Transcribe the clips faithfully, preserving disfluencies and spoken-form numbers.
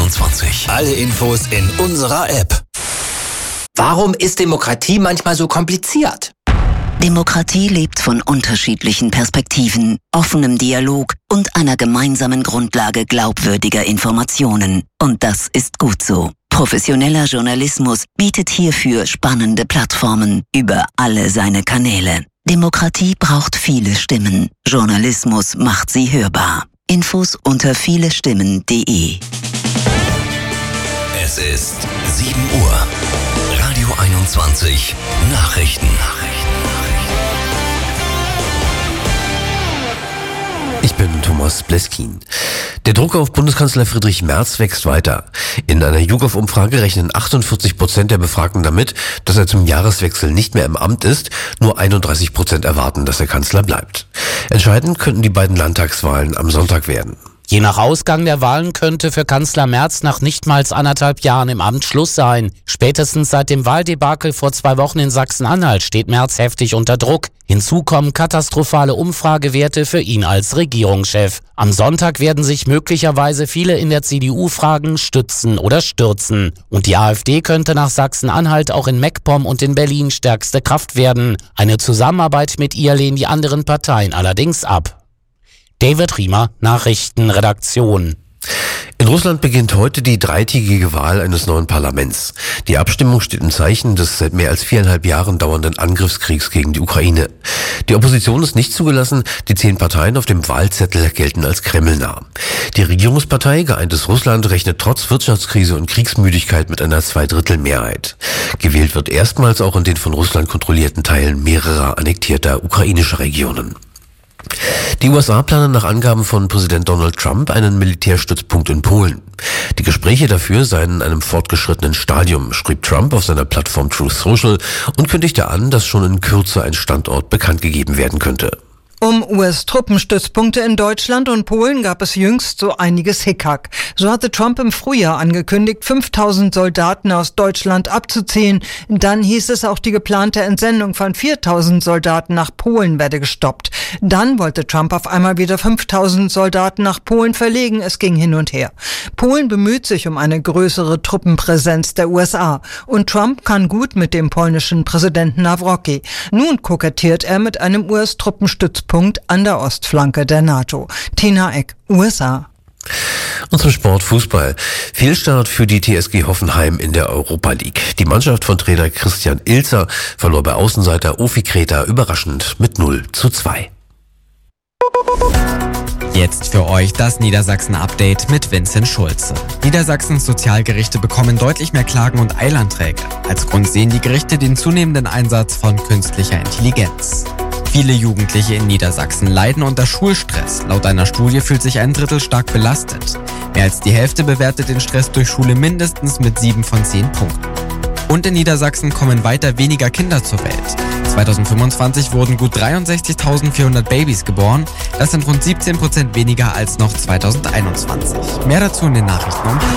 einundzwanzig. Alle Infos in unserer App. Warum ist Demokratie manchmal so kompliziert? Demokratie lebt von unterschiedlichen Perspektiven, offenem Dialog und einer gemeinsamen Grundlage glaubwürdiger Informationen. Und das ist gut so. Professioneller Journalismus bietet hierfür spannende Plattformen über alle seine Kanäle. Demokratie braucht viele Stimmen. Journalismus macht sie hörbar. Infos unter vielestimmen punkt de. Es ist sieben Uhr. Radio einundzwanzig. Nachrichten. Ich bin Thomas Bleskin. Der Druck auf Bundeskanzler Friedrich Merz wächst weiter. In einer YouGov-Umfrage rechnen achtundvierzig Prozent der Befragten damit, dass er zum Jahreswechsel nicht mehr im Amt ist. Nur einunddreißig Prozent erwarten, dass er Kanzler bleibt. Entscheidend könnten die beiden Landtagswahlen am Sonntag werden. Je nach Ausgang der Wahlen könnte für Kanzler Merz nach nichtmals anderthalb Jahren im Amt Schluss sein. Spätestens seit dem Wahldebakel vor zwei Wochen in Sachsen-Anhalt steht Merz heftig unter Druck. Hinzu kommen katastrophale Umfragewerte für ihn als Regierungschef. Am Sonntag werden sich möglicherweise viele in der C D U fragen, stützen oder stürzen. Und die AfD könnte nach Sachsen-Anhalt auch in MacPom und in Berlin stärkste Kraft werden. Eine Zusammenarbeit mit ihr lehnen die anderen Parteien allerdings ab. David Riemer, Nachrichtenredaktion. In Russland beginnt heute die dreitägige Wahl eines neuen Parlaments. Die Abstimmung steht im Zeichen des seit mehr als viereinhalb Jahren dauernden Angriffskriegs gegen die Ukraine. Die Opposition ist nicht zugelassen, die zehn Parteien auf dem Wahlzettel gelten als kremlnah. Die Regierungspartei Geeintes Russland rechnet trotz Wirtschaftskrise und Kriegsmüdigkeit mit einer Zweidrittelmehrheit. Gewählt wird erstmals auch in den von Russland kontrollierten Teilen mehrerer annektierter ukrainischer Regionen. Die U S A planen nach Angaben von Präsident Donald Trump einen Militärstützpunkt in Polen. Die Gespräche dafür seien in einem fortgeschrittenen Stadium, schrieb Trump auf seiner Plattform Truth Social und kündigte an, dass schon in Kürze ein Standort bekannt gegeben werden könnte. Um U S-Truppenstützpunkte in Deutschland und Polen gab es jüngst so einiges Hickhack. So hatte Trump im Frühjahr angekündigt, fünftausend Soldaten aus Deutschland abzuziehen. Dann hieß es, auch die geplante Entsendung von viertausend Soldaten nach Polen werde gestoppt. Dann wollte Trump auf einmal wieder fünftausend Soldaten nach Polen verlegen. Es ging hin und her. Polen bemüht sich um eine größere Truppenpräsenz der U S A. Und Trump kann gut mit dem polnischen Präsidenten Nawrocki. Nun kokettiert er mit einem U S-Truppenstützpunkt an der Ostflanke der NATO. Tina Eck, U S A. Und zum Sport Fußball. Fehlstart für die T S G Hoffenheim in der Europa League. Die Mannschaft von Trainer Christian Ilzer verlor bei Außenseiter Ofi Kreta überraschend mit null zu zwei. Jetzt für euch das Niedersachsen-Update mit Vincent Schulze. Niedersachsens Sozialgerichte bekommen deutlich mehr Klagen und Eilanträge. Als Grund sehen die Gerichte den zunehmenden Einsatz von künstlicher Intelligenz. Viele Jugendliche in Niedersachsen leiden unter Schulstress. Laut einer Studie fühlt sich ein Drittel stark belastet. Mehr als die Hälfte bewertet den Stress durch Schule mindestens mit sieben von zehn Punkten. Und in Niedersachsen kommen weiter weniger Kinder zur Welt. zweitausendfünfundzwanzig wurden gut dreiundsechzigtausendvierhundert Babys geboren. Das sind rund siebzehn Prozent weniger als noch zweitausendeinundzwanzig. Mehr dazu in den Nachrichten um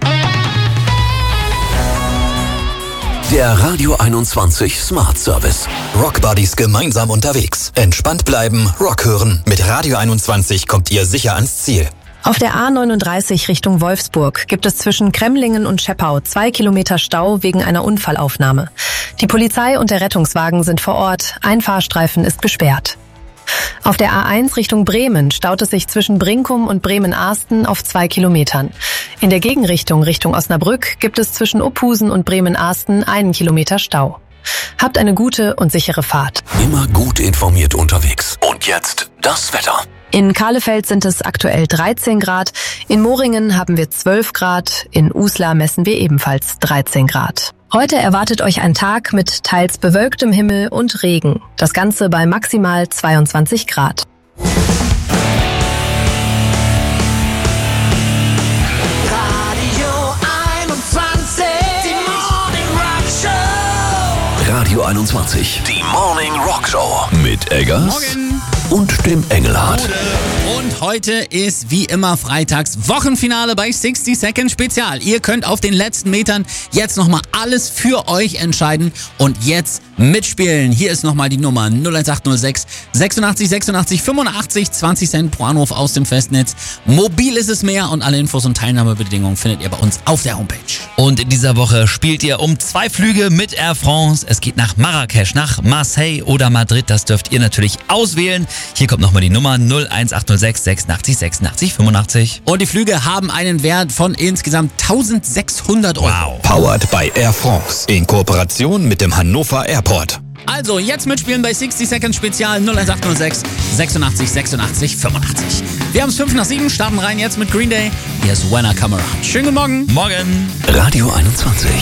Der Radio einundzwanzig Smart Service. Rock Buddies gemeinsam unterwegs. Entspannt bleiben, Rock hören. Mit Radio einundzwanzig kommt ihr sicher ans Ziel. Auf der A neununddreißig Richtung Wolfsburg gibt es zwischen Kremlingen und Scheppau zwei Kilometer Stau wegen einer Unfallaufnahme. Die Polizei und der Rettungswagen sind vor Ort. Ein Fahrstreifen ist gesperrt. Auf der A eins Richtung Bremen staut es sich zwischen Brinkum und Bremen-Ahsten auf zwei Kilometern. In der Gegenrichtung Richtung Osnabrück gibt es zwischen Opusen und Bremen-Ahsten einen Kilometer Stau. Habt eine gute und sichere Fahrt. Immer gut informiert unterwegs. Und jetzt das Wetter. In Kahlefeld sind es aktuell dreizehn Grad, in Moringen haben wir zwölf Grad, in Uslar messen wir ebenfalls dreizehn Grad. Heute erwartet euch ein Tag mit teils bewölktem Himmel und Regen. Das Ganze bei maximal zweiundzwanzig Grad. Radio einundzwanzig, die Morning Rock Show. Radio einundzwanzig, die Morning Rock Show. Mit Eggers Morgen. Und dem Engelhardt. Gute. Und Und heute ist wie immer freitags Wochenfinale bei sixty Second Spezial. Ihr könnt auf den letzten Metern jetzt nochmal alles für euch entscheiden und jetzt mitspielen. Hier ist nochmal die Nummer null eins acht null sechs sechsundachtzig sechsundachtzig fünfundachtzig, zwanzig Cent pro Anruf aus dem Festnetz. Mobil ist es mehr und alle Infos und Teilnahmebedingungen findet ihr bei uns auf der Homepage. Und in dieser Woche spielt ihr um zwei Flüge mit Air France. Es geht nach Marrakesch, nach Marseille oder Madrid. Das dürft ihr natürlich auswählen. Hier kommt nochmal die Nummer null eins acht null sechs sechsundachtzig sechsundachtzig fünfundachtzig. Und die Flüge haben einen Wert von insgesamt eintausendsechshundert Euro. Wow. Powered by Air France. In Kooperation mit dem Hannover Airport. Also jetzt mitspielen bei sixty Second Spezial null eins acht null sechs sechsundachtzig sechsundachtzig fünfundachtzig. Wir haben es fünf nach sieben, starten rein jetzt mit Green Day. Hier ist When I Come Around. Schönen guten Morgen. Morgen. Radio einundzwanzig.